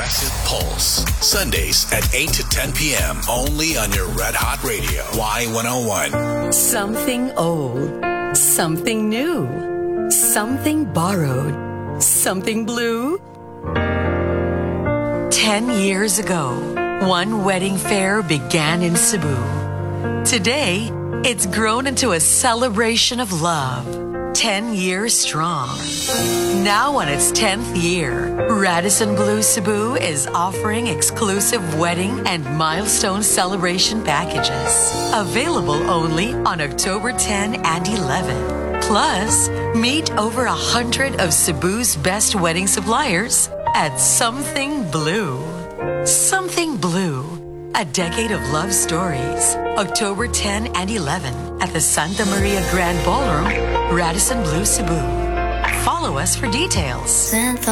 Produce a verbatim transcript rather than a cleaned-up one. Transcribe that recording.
Progressive Pulse. Sundays at eight to ten p.m. only on your Red Hot Radio. Y one oh one. Something old. Something new. Something borrowed. Something blue. Ten years ago, one wedding fair began in Cebu. Today, it's grown into a celebration of love. Ten years strong. Now on its tenth year, Radisson Blu Cebu is offering exclusive wedding and milestone celebration packages. Available only on October tenth and eleventh. Plus, meet over a hundred of Cebu's best wedding suppliers at Something Blue. Something Blue. A decade of love stories. October tenth and eleventh at the Santa Maria Grand Ballroom, Radisson Blu Cebu. Follow us for details.